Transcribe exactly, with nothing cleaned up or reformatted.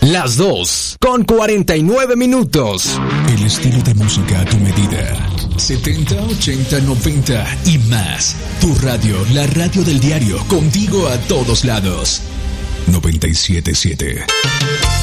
Las dos con cuarenta y nueve minutos. El estilo de música a tu medida. setenta, ochenta, noventa y más. Tu radio, la radio del diario, contigo a todos lados. noventa y siete punto siete.